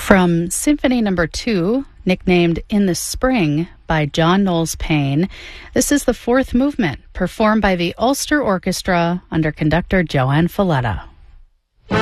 From Symphony Number 2, nicknamed In the Spring by John Knowles Paine, this is the fourth movement, performed by the Ulster Orchestra under conductor Joanne Falletta.